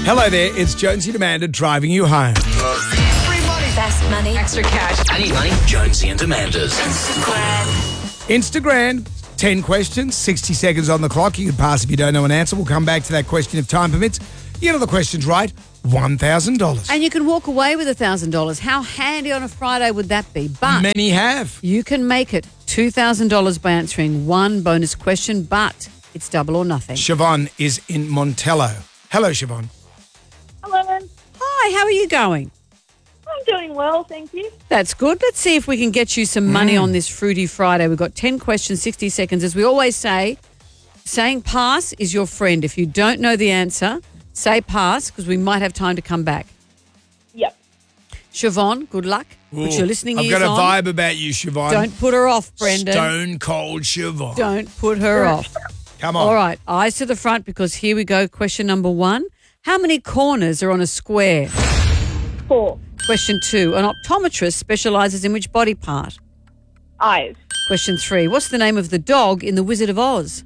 Hello there, it's Jonesy and Amanda driving you home. Free money. Fast money. Extra cash. I need money. Jonesy and Amanda's. Instagram, 10 questions, 60 seconds on the clock. You can pass if you don't know an answer. We'll come back to that question if time permits. You know the questions right, $1,000. And you can walk away with $1,000. How handy on a Friday would that be? But Many have. you can make it $2,000 by answering one bonus question, but it's double or nothing. Siobhan is in Montello. Hello, Siobhan. Hello. Hi, how are you going? I'm doing well, thank you. That's good. Let's see if we can get you some money on this Fruity Friday. We've got 10 questions, 60 seconds. As we always say, saying pass is your friend. If you don't know the answer, say pass because we might have time to come back. Yep. Siobhan, good luck. Put your listening I've ears got a on. vibe about you, Siobhan. Don't put her off, Brendan. Stone cold Siobhan. Don't put her off. Come on. All right, eyes to the front because here we go. Question number 1. How many corners are on a square? 4. Question 2. An optometrist specialises in which body part? Eyes. Question 3. What's the name of the dog in The Wizard of Oz?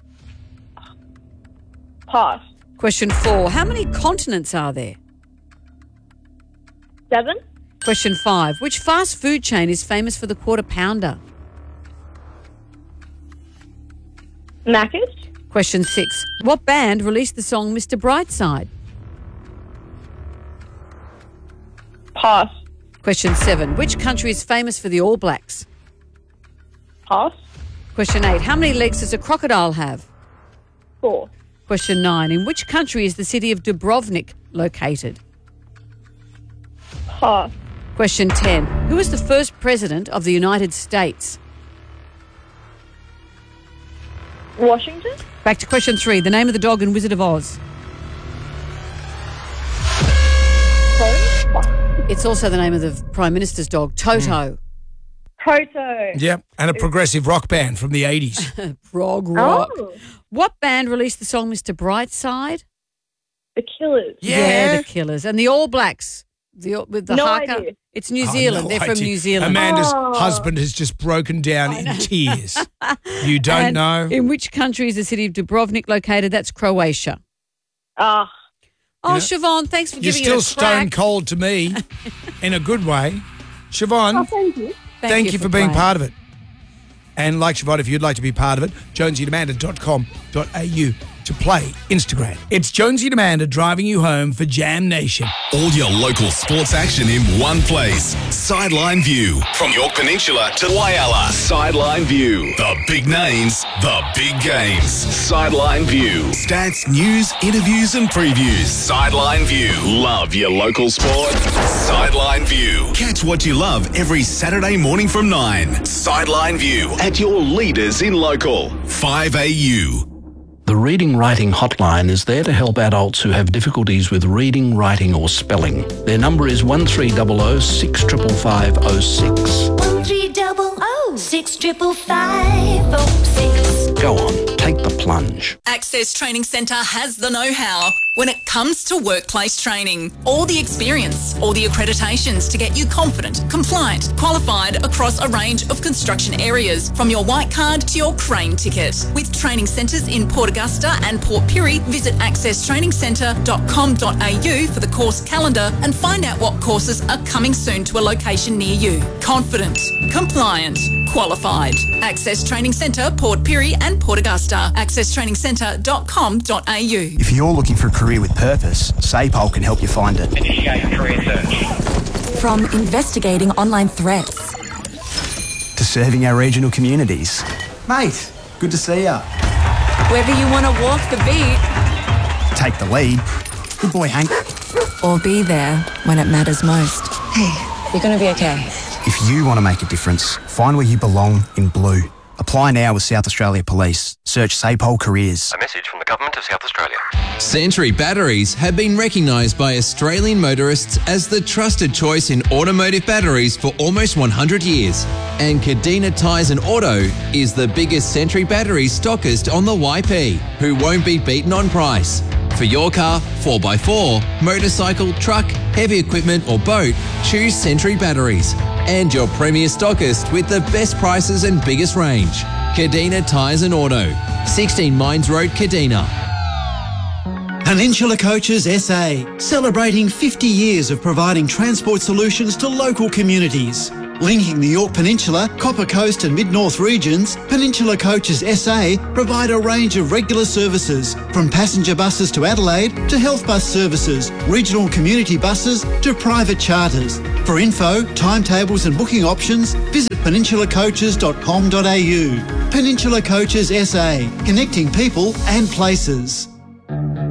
Pass. Question 4. How many continents are there? 7. Question 5. Which fast food chain is famous for the Quarter Pounder? Macca's. Question 6. What band released the song Mr. Brightside? Pass. Question 7. Which country is famous for the All Blacks? Pass. Question 8. How many legs does a crocodile have? 4. Question 9. In which country is the city of Dubrovnik located? Pass. Question 10. Who was the first president of the United States? Washington. Back to question 3. The name of the dog in Wizard of Oz. Pass. It's also the name of the Prime Minister's dog, Toto. Toto. Yep, and a progressive rock band from the 80s. Prog rock. Oh. What band released the song Mr. Brightside? The Killers. Yeah. The Killers. And the All Blacks. With the No haka. idea. It's New Zealand. no They're from idea. New Zealand. Amanda's Oh. husband has just broken down in tears. You don't And know? In which country is the city of Dubrovnik located? That's Croatia. Ah. Oh, know, Siobhan, thanks for You're giving still it a crack. stone cold to me in a good way. Siobhan, Thank you. thank you for being playing. part of it. And like Siobhan, if you'd like to be part of it, jonesyandamanda.com.au to play Instagram. It's Jonesy and Amanda driving you home for Jam Nation. All your local sports action in one place. Sideline View. From York Peninsula to Whyalla. Sideline View. The big names, the big games. Sideline View. Stats, news, interviews and previews. Sideline View. Love your local sport? Sideline View. Catch what you love every Saturday morning from 9. Sideline View. At your leaders in local. 5AU. The Reading Writing Hotline is there to help adults who have difficulties with reading, writing or spelling. Their number is 1300 65506. 1300 65506. Go on, take the plunge. Access Training Centre has the know-how when it comes to workplace training. All the experience, all the accreditations to get you confident, compliant, qualified across a range of construction areas, from your white card to your crane ticket. With training centres in Port Augusta and Port Pirie, visit accesstrainingscentre.com.au for the course calendar and find out what courses are coming soon to a location near you. Confident, compliant, qualified. Access Training Centre, Port Pirie and Port Augusta. accesstrainingscentre.com.au. If you're looking for a career with purpose, SAPOL can help you find it. Initiate career search. From investigating online threats To serving our regional communities. Mate, good to see ya. Whether you want to walk the beat Take the lead. Good boy, Hank. or be there when it matters most. Hey, you're going to be okay. If you want to make a difference, find where you belong in blue. Apply now with South Australia Police. Search SAPOL Careers. A message from the Government of South Australia. Sentry batteries have been recognised by Australian motorists as the trusted choice in automotive batteries for almost 100 years. And Cadena Tyres and Auto is the biggest Sentry battery stockist on the YP, who won't be beaten on price. For your car, 4x4, motorcycle, truck, heavy equipment or boat, choose Sentry batteries. And your premier stockist with the best prices and biggest range. Cadena Tyres and Auto, 16 Mines Road, Cadena. Peninsula Coaches SA, celebrating 50 years of providing transport solutions to local communities. Linking the Yorke Peninsula, Copper Coast and Mid-North regions, Peninsula Coaches SA provide a range of regular services, from passenger buses to Adelaide to health bus services, regional community buses to private charters. For info, timetables and booking options, visit peninsulacoaches.com.au. Peninsula Coaches SA, connecting people and places.